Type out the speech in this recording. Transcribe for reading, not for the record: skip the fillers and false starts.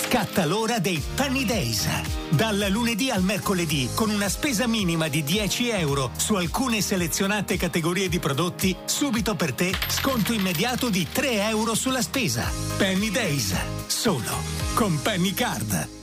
Scatta l'ora dei Penny Days. Dal lunedì al mercoledì, con una spesa minima di 10 euro su alcune selezionate categorie di prodotti, subito per te sconto immediato di 3 euro sulla spesa. Penny Days, solo con Penny Card.